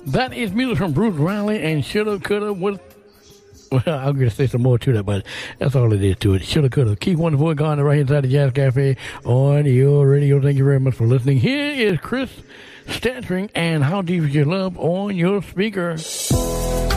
That is music from Bruce Riley and Shoulda Coulda with. Well, I'm going to say some more to that, but that's all it is to it. Shoulda Coulda. Keep Wonderful Gone right inside the Jazz Cafe on your radio. Thank you very much for listening. Here is Chris Stanstring and How Deep Is Your Love on your speaker.